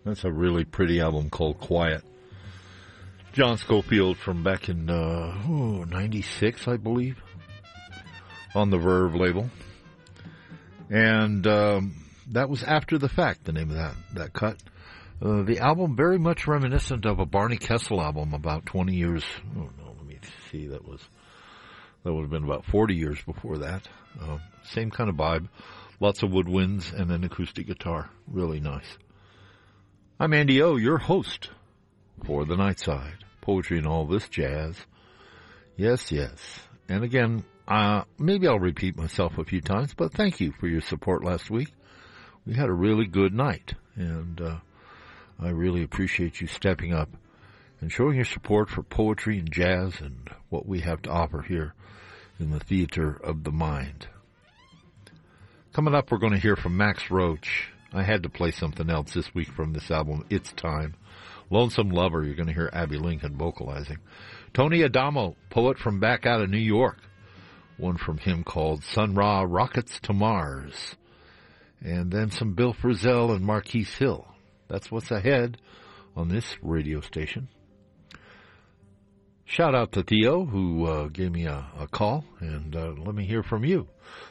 That's a really pretty album called Quiet. John Scofield from back in 96, I believe, on the Verve label. And that was After the Fact, the name of that cut. The album very much reminiscent of a Barney Kessel album about 20 years. Oh, no, let me see. That would have been about 40 years before that. Same kind of vibe. Lots of woodwinds and an acoustic guitar. Really nice. I'm Andy O, your host for The Nightside. Poetry and all this jazz. Yes, yes. And again, maybe I'll repeat myself a few times, but thank you for your support last week. We had a really good night, and I really appreciate you stepping up and showing your support for poetry and jazz and what we have to offer here in the theater of the mind. Coming up, we're going to hear from Max Roach. I had to play something else this week from this album, It's Time. Lonesome Lover, you're going to hear Abby Lincoln vocalizing. Tony Adamo, poet from back out of New York. One from him called Sun Ra Rockets to Mars. And then some Bill Frisell and Marquise Hill. That's what's ahead on this radio station. Shout out to Theo, who gave me a call, and let me hear from you.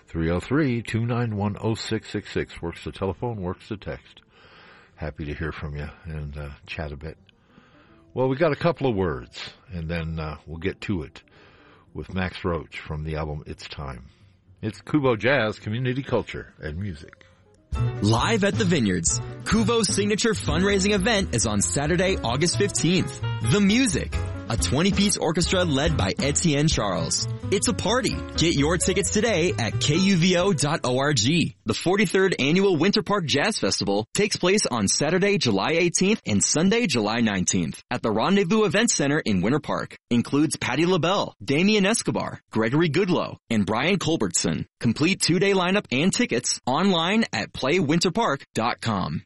303-291-0666. Works the telephone, works the text. Happy to hear from you and chat a bit. Well, we got a couple of words, and then we'll get to it with Max Roach from the album It's Time. It's Kuvo Jazz, Community Culture, and Music. Live at the Vineyards, Kuvo's signature fundraising event is on Saturday, August 15th. The Music, a 20-piece orchestra led by Etienne Charles. It's a party. Get your tickets today at kuvo.org. The 43rd Annual Winter Park Jazz Festival takes place on Saturday, July 18th and Sunday, July 19th at the Rendezvous Event Center in Winter Park. Includes Patti LaBelle, Damian Escobar, Gregory Goodloe, and Brian Culbertson. Complete 2-day lineup and tickets online at playwinterpark.com.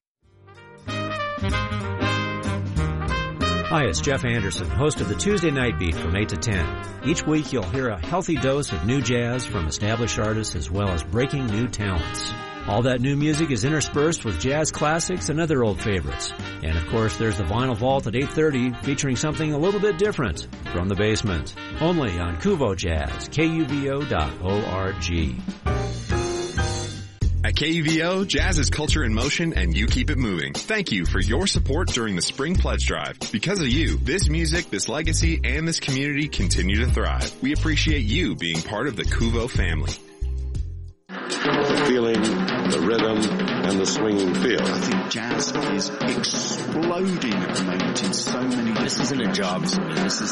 Hi, it's Jeff Anderson, host of the Tuesday Night Beat from 8 to 10. Each week you'll hear a healthy dose of new jazz from established artists as well as breaking new talents. All that new music is interspersed with jazz classics and other old favorites. And of course there's the Vinyl Vault at 8:30 featuring something a little bit different from the basement. Only on Kuvo Jazz, kuvo.org. At KUVO, jazz is culture in motion and you keep it moving. Thank you for your support during the Spring Pledge Drive. Because of you, this music, this legacy, and this community continue to thrive. We appreciate you being part of the Kuvo family. The feeling, the rhythm, and the swinging feel. I think jazz is exploding at the moment in so many... This isn't a job for me. This is